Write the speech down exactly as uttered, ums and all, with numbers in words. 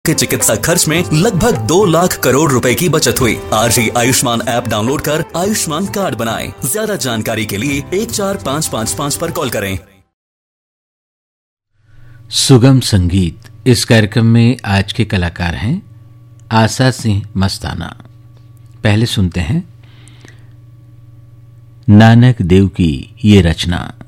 के चिकित्सा खर्च में लगभग दो लाख करोड़ रुपए की बचत हुई। आज ही आयुष्मान ऐप डाउनलोड कर आयुष्मान कार्ड बनाएं। ज्यादा जानकारी के लिए एक चार पाँच पाँच पाँच पर कॉल करें। सुगम संगीत, इस कार्यक्रम में आज के कलाकार हैं आशा सिंह मस्ताना। पहले सुनते हैं नानक देव की ये रचना।